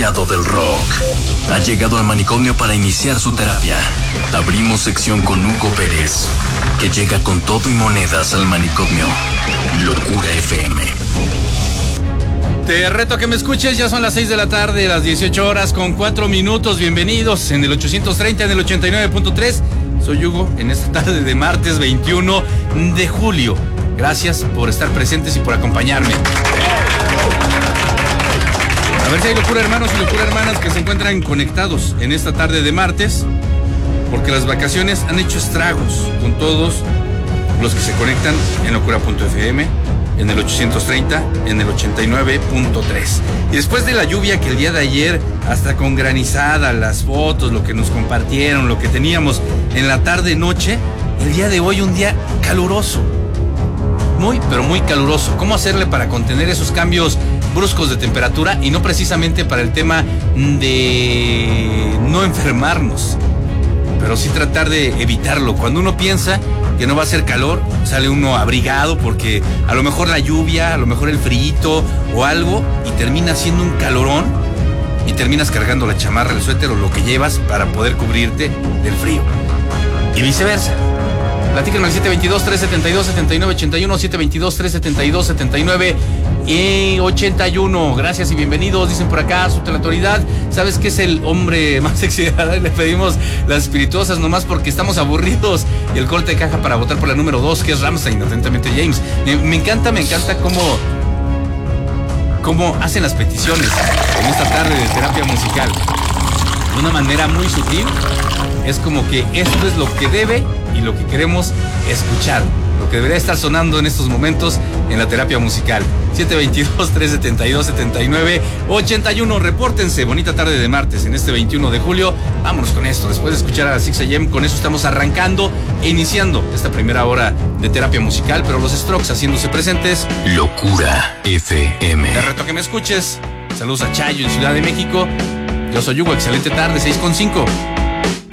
retirado del rock. Ha llegado al manicomio para iniciar su terapia. Abrimos sección con Hugo Pérez, que llega con todo y monedas al manicomio. Locura FM. Te reto a que me escuches, ya son las 6 de la tarde, las 18 horas con 4 minutos. Bienvenidos en el 830, en el 89.3. Soy Hugo, en esta tarde de martes 21 de julio. Gracias por estar presentes y por acompañarme. A ver si hay locura hermanos y locura hermanas que se encuentran conectados en esta tarde de martes, porque las vacaciones han hecho estragos con todos los que se conectan en locura.fm, en el 830, en el 89.3. Y después de la lluvia que el día de ayer, hasta con granizada, las fotos, lo que nos compartieron, lo que teníamos en la tarde-noche, el día de hoy un día caluroso. Muy, pero muy caluroso. ¿Cómo hacerle para contener esos cambios bruscos de temperatura y no precisamente para el tema de no enfermarnos, pero sí tratar de evitarlo? Cuando uno piensa que no va a hacer calor, sale uno abrigado porque a lo mejor la lluvia, a lo mejor el frío o algo, y termina siendo un calorón y terminas cargando la chamarra, el suéter o lo que llevas para poder cubrirte del frío. Y viceversa. Platíquenme al 722-372-7981, 722-372-7981. Gracias y bienvenidos, dicen por acá, su autoridad. ¿Sabes qué es el hombre más sexy? Le pedimos las espirituosas nomás porque estamos aburridos. Y el corte de caja para votar por la número 2, que es Rammstein, atentamente James. Me encanta cómo hacen las peticiones en esta tarde de terapia musical. De una manera muy sutil. Es como que esto es lo que debe y lo que queremos escuchar, lo que debería estar sonando en estos momentos en la terapia musical. 722-372-7981. Repórtense. Bonita tarde de martes en este 21 de julio. Vámonos con esto. Después de escuchar a 6am, con eso estamos arrancando e iniciando esta primera hora de terapia musical, pero los Strokes haciéndose presentes. Locura FM. Te reto a que me escuches. Saludos a Chayo en Ciudad de México. Yo soy Hugo. Excelente tarde, 6:05.